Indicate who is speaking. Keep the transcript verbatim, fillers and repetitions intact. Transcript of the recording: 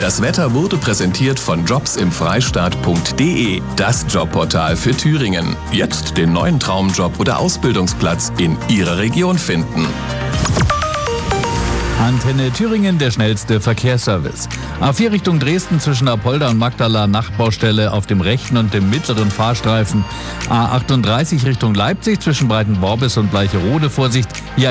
Speaker 1: Das Wetter wurde präsentiert von jobs im freistaat punkt de, das Jobportal für Thüringen. Jetzt den neuen Traumjob oder Ausbildungsplatz in Ihrer Region finden.
Speaker 2: Antenne Thüringen, der schnellste Verkehrsservice. A vier Richtung Dresden zwischen Apolda und Magdala, Nachbaustelle auf dem rechten und dem mittleren Fahrstreifen. A achtunddreißig Richtung Leipzig zwischen Breitenworbis und Bleicherode, Vorsicht, hier